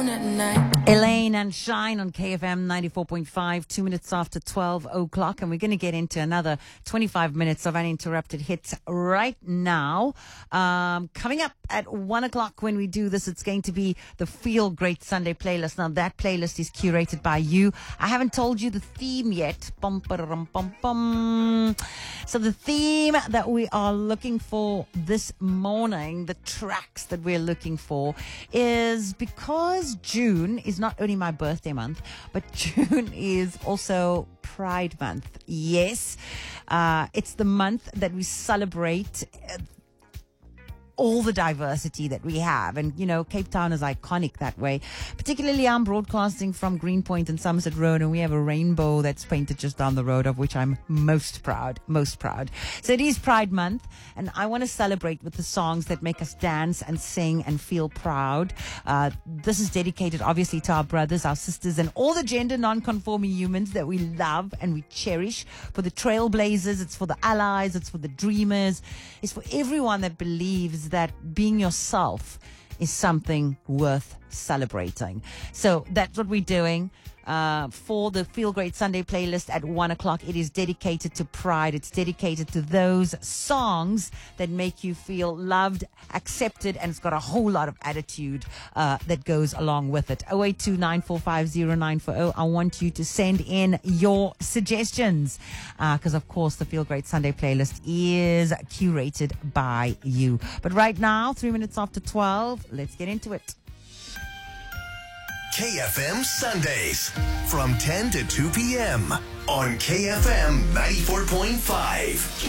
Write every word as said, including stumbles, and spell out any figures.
Elaine and Shine on K F M ninety-four point five, two minutes after twelve o'clock. And we're going to get into another twenty-five minutes of uninterrupted hits right now. Um, coming up at one o'clock when we do this, it's going to be the Feel Great Sunday playlist. Now, that playlist is curated by you. I haven't told you the theme yet. Bum, ba-da-rum, bum, bum. So the theme that we are looking for this morning, the tracks that we're looking for, is because June is not only my birthday month, but June is also Pride Month. Yes, uh, it's the month that we celebrate uh, all the diversity that we have. And, you know, Cape Town is iconic that way. Particularly, I'm broadcasting from Greenpoint and Somerset Road, and we have a rainbow that's painted just down the road, of which I'm most proud, most proud. So it is Pride Month, and I want to celebrate with the songs that make us dance and sing and feel proud. Uh, this is dedicated, obviously, to our brothers, our sisters, and all the gender non-conforming humans that we love and we cherish. For the trailblazers, it's for the allies, it's for the dreamers, it's for everyone that believes that being yourself is something worth celebrating. So that's what we're doing. Uh, for the Feel Great Sunday playlist at one o'clock, it is dedicated to pride. It's dedicated to those songs that make you feel loved, accepted, and it's got a whole lot of attitude uh, that goes along with it. oh eight two nine four five oh nine four oh. I want you to send in your suggestions because, uh, of course, the Feel Great Sunday playlist is curated by you. But right now, three minutes after twelve, let's get into it. K F M Sundays from ten to two p.m. on K F M ninety-four point five.